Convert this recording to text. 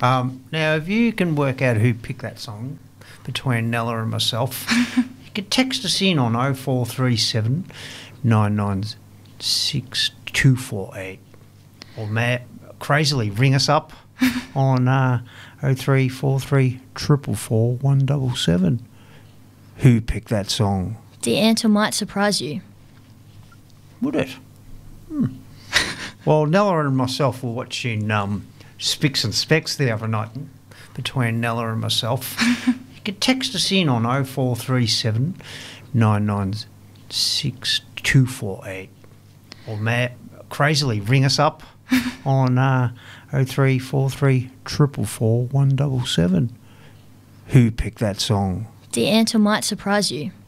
Now, if you can work out who picked that song between Nella and myself, you can text us in on 0437 996 248, or crazily ring us up on 0343 444 177. Who picked that song? The answer might surprise you. Would it? Well, Nella and myself were watching Spicks and Specks the other night. Between Nella and myself, you can text us in on 0437 996 248, or crazily ring us up on 0343 444 177. Who picked that song? The answer might surprise you.